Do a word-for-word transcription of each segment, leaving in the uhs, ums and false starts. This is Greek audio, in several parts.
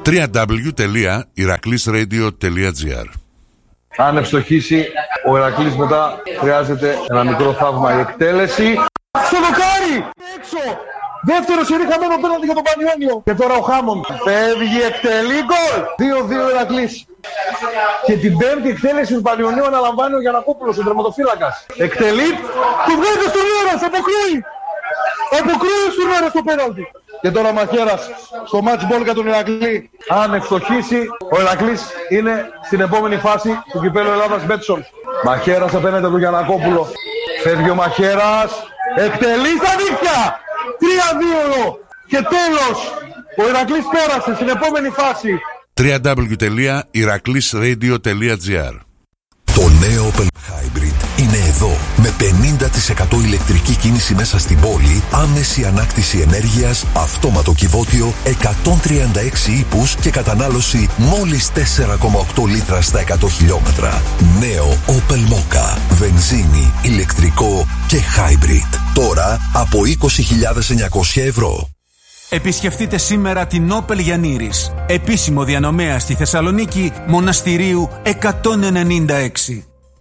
double-u double-u double-u τελεία ηρακλής ρέιντιο τελεία τζι άρ. Αν ευστοχίσει ο Ηρακλής, μετά χρειάζεται ένα μικρό θαύμα η εκτέλεση. Στο δοκάρι! Έξω! Δεύτερο σερί χαμένο πέναντι για τον Πανιόνιο. Και τώρα ο Χάμον φεύγει, εκτελεί, γκολ! δύο δύο Ηρακλής. Και την πέμπτη εκτέλεση του Πανιονίου αναλαμβάνει ο Γιαννακόπουλος, ο τερματοφύλακας. Εκτελεί, του βγάζει στον Ήρας, αποκρούει! Αποκρούει στον Ήρας το πέναντι. Και τώρα Μαχαίρας στο match ball για τον Ηρακλή. Αν ευστοχίσει, ο Ηρακλής είναι στην επόμενη φάση του κυπέλλου Ελλάδας Μπέτσον. Μαχαίρας απέναντι του Γιαννακόπουλο. Φεύγει ο Μαχαίρας, εκτελεί στα δίχτυα! τρία δύο και τέλος! Ο Ηρακλής πέρασε στην επόμενη φάση. double-u double-u double-u τελεία ηρακλής ρέιντιο τελεία τζι άρ. Το νέο Opel Hybrid είναι εδώ με πενήντα τοις εκατό ηλεκτρική κίνηση μέσα στην πόλη, άμεση ανάκτηση ενέργειας, αυτόματο κυβότιο, εκατόν τριάντα έξι ύπους και κατανάλωση μόλις τέσσερα κόμμα οκτώ λίτρα στα εκατό χιλιόμετρα. Νέο Opel Mokka, βενζίνη, ηλεκτρικό και hybrid. Τώρα από είκοσι χιλιάδες εννιακόσια ευρώ. Επισκεφτείτε σήμερα την Opel Γιαννήρης, επίσημο διανομέα στη Θεσσαλονίκη, Μοναστηρίου εκατόν ενενήντα έξι.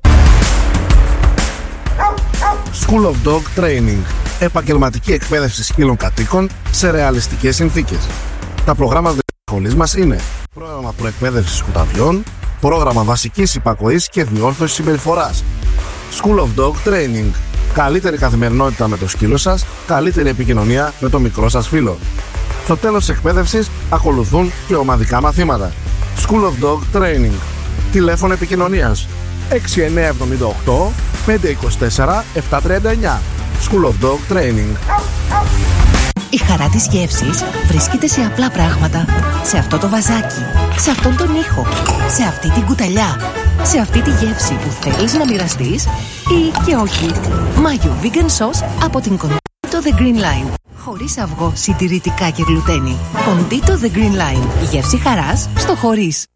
School of Dog Training. Επαγγελματική εκπαίδευση σκύλων κατοίκων σε ρεαλιστικές συνθήκες. Τα προγράμματα σχολής μας είναι πρόγραμμα προεκπαίδευσης κουταβιών, πρόγραμμα βασικής υπακοής και διόρθωσης συμπεριφοράς. School of Dog Training. Καλύτερη καθημερινότητα με το σκύλο σας, καλύτερη επικοινωνία με το μικρό σας φίλο. Στο τέλος της εκπαίδευσης ακολουθούν και ομαδικά μαθήματα. School of Dog Training. Τηλέφωνο επικοινωνίας έξι εννιά εβδομήντα οκτώ πέντε είκοσι τέσσερα επτακόσια τριάντα εννιά. School of Dog Training. Η χαρά της γεύσης βρίσκεται σε απλά πράγματα. Σε αυτό το βαζάκι, σε αυτόν τον ήχο, σε αυτή την κουταλιά, σε αυτή τη γεύση που θέλεις να μοιραστείς ή και όχι. Μάγιο Vegan Sauce από την Κοντίτο The Green Line. Χωρίς αυγό, συντηρητικά και γλουτένι. Κοντίτο The Green Line. Η γεύση χαράς στο χωρίς.